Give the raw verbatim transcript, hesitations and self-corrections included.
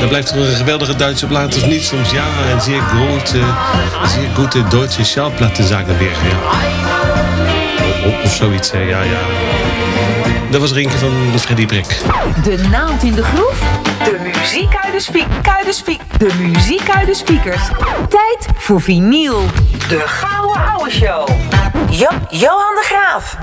Dat blijft toch een geweldige Duitse plaat of niet? Soms ja, en zeer grote, zeer goede Duitse Schallplatte zeggen weer. Ja. Of, of zoiets, hè. Ja, ja. Dat was er eentje van Freddy Brek. De naald in de groef. De muziek uit de spiek. Uit de spiek. De muziek uit de speakers. Tijd voor vinyl. De Gouden Ouwe Show. Jo- Johan de Graaf.